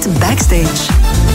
Echt Backstage.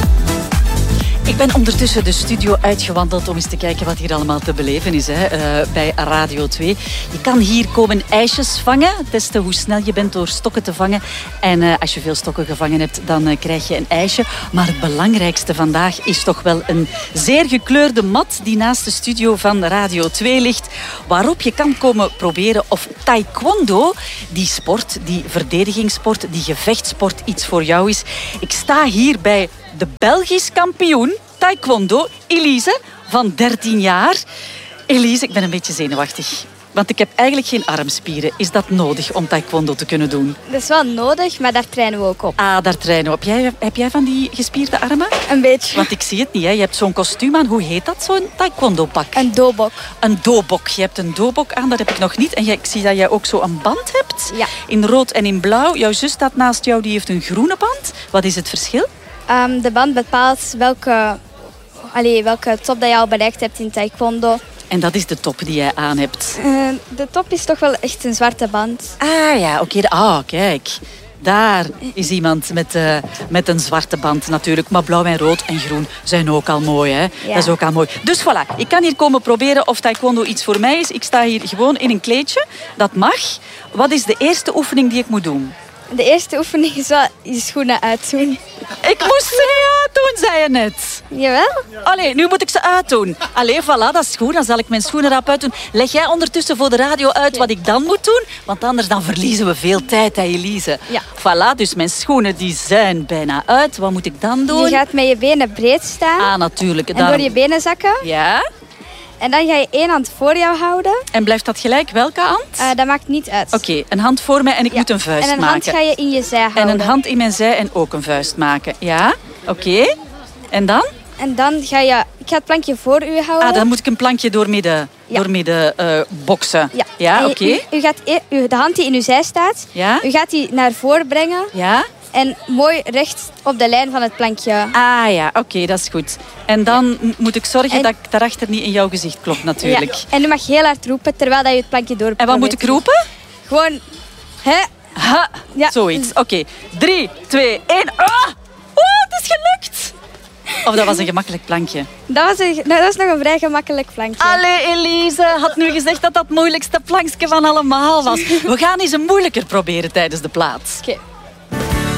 Ik ben ondertussen de studio uitgewandeld om eens te kijken wat hier allemaal te beleven is bij Radio 2. Je kan hier komen ijsjes vangen, testen hoe snel je bent door stokken te vangen. En als je veel stokken gevangen hebt, dan krijg je een ijsje. Maar het belangrijkste vandaag is toch wel een zeer gekleurde mat die naast de studio van Radio 2 ligt, waarop je kan komen proberen of taekwondo, die sport, die verdedigingssport, die gevechtssport iets voor jou is. Ik sta hier bij de Belgisch kampioen taekwondo, Elise, van 13 jaar. Elise, ik ben een beetje zenuwachtig. Want ik heb eigenlijk geen armspieren. Is dat nodig om taekwondo te kunnen doen? Dat is wel nodig, maar daar trainen we ook op. Ah, daar trainen we op. Heb jij van die gespierde armen? Een beetje. Want ik zie het niet, hè. Je hebt zo'n kostuum aan. Hoe heet dat, zo'n taekwondo-pak? Een dobok. Een dobok. Je hebt een dobok aan, dat heb ik nog niet. En ik zie dat jij ook zo een band hebt. Ja. In rood en in blauw. Jouw zus staat naast jou, die heeft een groene band. Wat is het verschil? De band bepaalt welke top dat je al bereikt hebt in taekwondo. En dat is de top die jij aan hebt. De top is toch wel echt een zwarte band. Ah ja, oké. Kijk. Daar is iemand met een zwarte band natuurlijk. Maar blauw en rood en groen zijn ook al mooi, hè? Ja. Dat is ook al mooi. Dus voilà, ik kan hier komen proberen of taekwondo iets voor mij is. Ik sta hier gewoon in een kleedje. Dat mag. Wat is de eerste oefening die ik moet doen? De eerste oefening is wel je schoenen uitdoen. Ik moest ze niet uitdoen, zei je net. Jawel? Allee, nu moet ik ze uitdoen. Allee, voilà, dat is goed. Dan zal ik mijn schoenen rap uitdoen. Leg jij ondertussen voor de radio uit wat ik dan moet doen? Want anders dan verliezen we veel tijd, hè, Elise. Ja. Voilà, dus mijn schoenen die zijn bijna uit. Wat moet ik dan doen? Je gaat met je benen breed staan. Ah, natuurlijk. En door je benen zakken. Ja. En dan ga je één hand voor jou houden. En blijft dat gelijk? Welke hand? Dat maakt niet uit. Oké, een hand voor mij en ik moet een vuist maken. En een hand ga je in je zij houden. En een hand in mijn zij en ook een vuist maken. Ja, oké. En dan? En dan ga je... Ik ga het plankje voor u houden. Ah, dan moet ik een plankje door midden boksen. Ja, oké. U gaat de hand die in uw zij staat, Ja? u gaat die naar voren brengen. Ja? En mooi recht op de lijn van het plankje. Ah ja, oké, dat is goed. En dan moet ik zorgen dat ik daarachter niet in jouw gezicht klop natuurlijk. Ja. En u mag heel hard roepen terwijl dat je het plankje door. En wat moet ik roepen? Gewoon... Hè? Ha, Ja. zoiets. Oké, 3, 2, 1. Ah! Het is gelukt! Of dat was een gemakkelijk plankje. Dat was nog een vrij gemakkelijk plankje. Allee, Elise had nu gezegd dat dat het moeilijkste plankje van allemaal was. We gaan eens een moeilijker proberen tijdens de plaats. Oké.